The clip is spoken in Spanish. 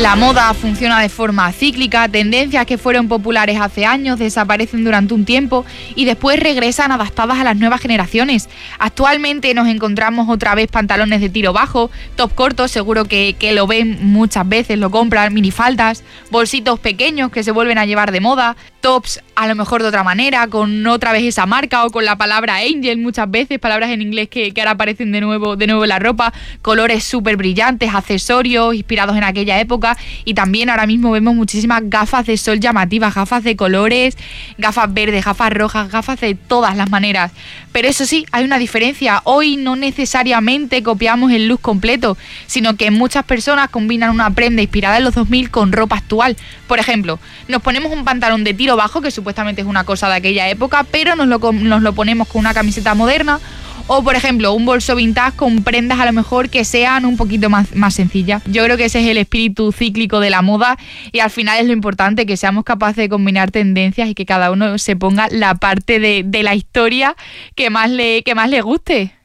La moda funciona de forma cíclica, tendencias que fueron populares hace años desaparecen durante un tiempo y después regresan adaptadas a las nuevas generaciones. Actualmente nos encontramos otra vez pantalones de tiro bajo, top cortos, seguro que lo ven muchas veces, lo compran, minifaldas, bolsitos pequeños que se vuelven a llevar de moda, tops a lo mejor de otra manera, con otra vez esa marca o con la palabra angel muchas veces, palabras en inglés que ahora aparecen de nuevo en la ropa, colores súper brillantes, accesorios inspirados en aquella época. Y también ahora mismo vemos muchísimas gafas de sol llamativas, gafas de colores, gafas verdes, gafas rojas, gafas de todas las maneras. Pero eso sí, hay una diferencia. Hoy no necesariamente copiamos el look completo, sino que muchas personas combinan una prenda inspirada en los 2000 con ropa actual. Por ejemplo, nos ponemos un pantalón de tiro bajo, que supuestamente es una cosa de aquella época, pero nos lo ponemos con una camiseta moderna. O, por ejemplo, un bolso vintage con prendas a lo mejor que sean un poquito más sencillas. Yo creo que ese es el espíritu cíclico de la moda y al final es lo importante, que seamos capaces de combinar tendencias y que cada uno se ponga la parte de la historia que más le guste.